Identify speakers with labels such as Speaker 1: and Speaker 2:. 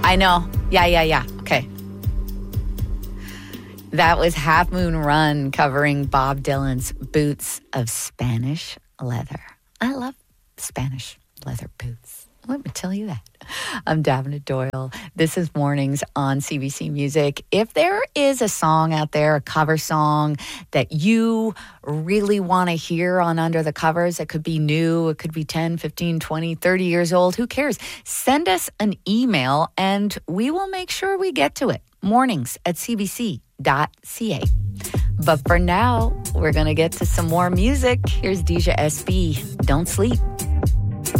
Speaker 1: I know. Yeah. Okay. That was Half Moon Run covering Bob Dylan's Boots of Spanish Leather. I love Spanish leather boots. Let me tell you that. I'm Davina Doyle. This is Mornings on CBC Music. If there is a song out there, a cover song that you really want to hear on Under the Covers, it could be new, it could be 10, 15, 20, 30 years old, who cares? Send us an email and we will make sure we get to it. mornings@cbc.ca. But for now, we're going to get to some more music. Here's Deja SB. Don't sleep.